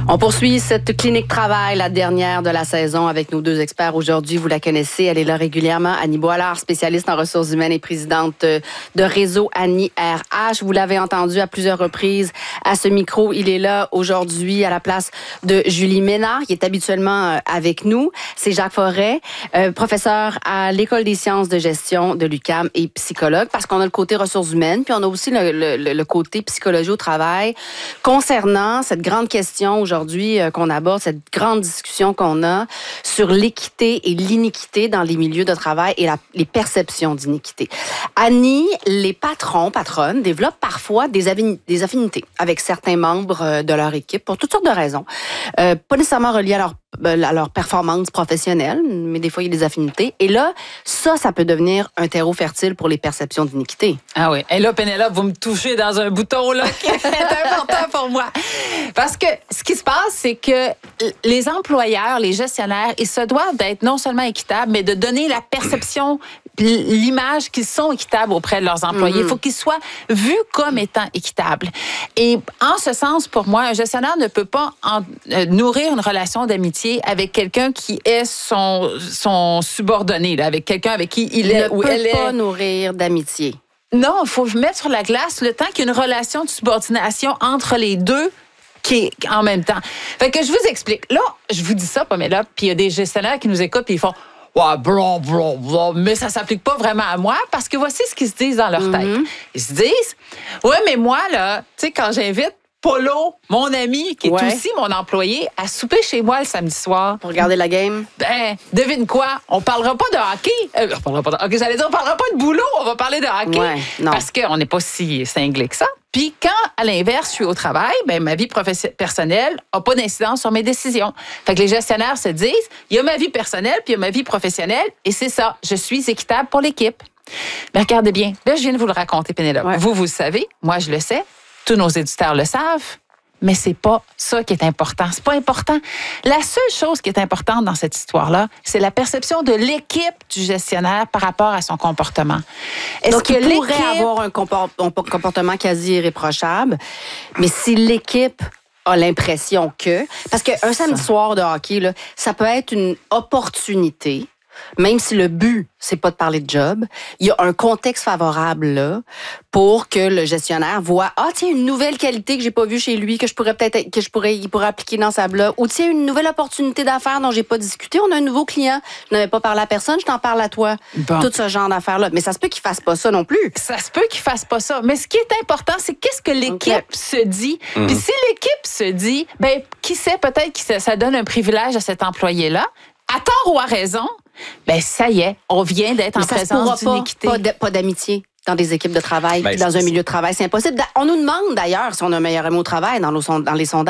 On poursuit cette clinique travail, la dernière de la saison, avec nos deux experts aujourd'hui. Vous la connaissez, elle est là régulièrement. Annie Boilard, spécialiste en ressources humaines et présidente de Réseau Annie RH. Vous l'avez entendu à plusieurs reprises à ce micro. Il est là aujourd'hui à la place de Julie Ménard, qui est habituellement avec nous. C'est Jacques Forêt, professeur à l'École des sciences de gestion de l'UQAM et psychologue, parce qu'on a le côté ressources humaines, puis on a aussi le côté psychologie au travail concernant cette grande question aujourd'hui qu'on aborde, cette grande discussion qu'on a sur l'équité et l'iniquité dans les milieux de travail et les perceptions d'iniquité. Annie, les patronnes développent parfois des affinités avec certains membres de leur équipe pour toutes sortes de raisons. Pas nécessairement reliées à leur performance professionnelle, mais des fois, il y a des affinités. Et là, ça peut devenir un terreau fertile pour les perceptions d'iniquité. Ah oui. Et là, Pénélope, vous me touchez dans un bouton là, qui est important pour moi. Parce que ce qui se passe, c'est que les employeurs, les gestionnaires, ils se doivent d'être non seulement équitables, mais de donner la perception, l'image qu'ils sont équitables auprès de leurs employés. Il faut qu'ils soient vus comme étant équitables. Et en ce sens, pour moi, un gestionnaire ne peut pas nourrir une relation d'amitié avec quelqu'un qui est son subordonné, là, avec quelqu'un avec qui il est ou elle est. Ne peut pas nourrir d'amitié. Non, il faut mettre sur la glace le temps qu'il y a une relation de subordination entre les deux qui est en même temps. Fait que je vous explique. Là, je vous dis ça, Pamela, puis il y a des gestionnaires qui nous écoutent et ils font « Ouais, blah, mais ça s'applique pas vraiment à moi parce que voici ce qu'ils se disent dans leur tête. Ils se disent « Ouais, mais moi, là, tu sais, quand j'invite Polo, mon ami, qui est aussi mon employé, à souper chez moi le samedi soir. Pour regarder la game. Ben, devine quoi? On parlera pas de hockey. On parlera pas de hockey, j'allais dire, on parlera pas de boulot, on va parler de hockey. Ouais, non. Parce qu'on n'est pas si cinglé que ça. Puis quand, à l'inverse, je suis au travail, ben ma vie personnelle n'a pas d'incidence sur mes décisions. Fait que les gestionnaires se disent, il y a ma vie personnelle, puis il y a ma vie professionnelle, et c'est ça, je suis équitable pour l'équipe. Mais regardez bien, là, je viens de vous le raconter, Pénélope. Ouais. Vous le savez, moi, je le sais. Tous nos éditeurs le savent, mais c'est pas ça qui est important. C'est pas important. La seule chose qui est importante dans cette histoire-là, c'est la perception de l'équipe du gestionnaire par rapport à son comportement. Donc, il pourrait avoir un comportement quasi irréprochable, mais si l'équipe a l'impression que... Parce qu'un samedi soir de hockey, là, ça peut être une opportunité, même si le but, c'est pas de parler de job, il y a un contexte favorable là pour que le gestionnaire voit tiens, une nouvelle qualité que j'ai pas vue chez lui il pourrait appliquer dans sa blog, ou tiens, une nouvelle opportunité d'affaires dont j'ai pas discuté, on a un nouveau client, je n'avais pas parlé à personne, je t'en parle à toi. Bon. Tout ce genre d'affaires là, mais ça se peut qu'il fasse pas ça non plus. Ça se peut qu'il fasse pas ça, mais ce qui est important, c'est qu'est-ce que l'équipe se dit. Puis si l'équipe se dit, ben qui sait, peut-être que ça donne un privilège à cet employé là, à tort ou à raison. Ben ça y est, on vient d'être en présence d'une équité. Pas d'amitié dans des équipes de travail, dans un milieu de travail. C'est impossible. On nous demande d'ailleurs si on a un meilleur amour au travail dans les sondages.